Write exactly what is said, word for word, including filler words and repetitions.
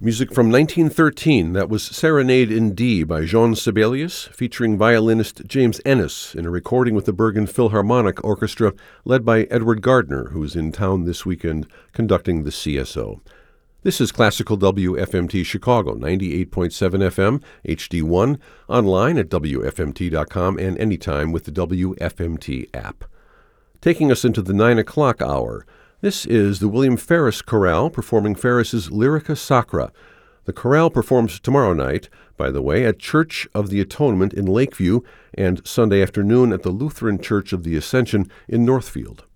Music from nineteen thirteen, that was Serenade in D by Jean Sibelius, featuring violinist James Ennis in a recording with the Bergen Philharmonic Orchestra led by Edward Gardner, who is in town this weekend conducting the C S O. This is Classical W F M T Chicago, ninety-eight point seven F M, H D one, online at W F M T dot com and anytime with the W F M T app. Taking us into the nine o'clock hour, this is the William Ferris Chorale performing Ferris's Lyrica Sacra. The chorale performs tomorrow night, by the way, at Church of the Atonement in Lakeview and Sunday afternoon at the Lutheran Church of the Ascension in Northfield.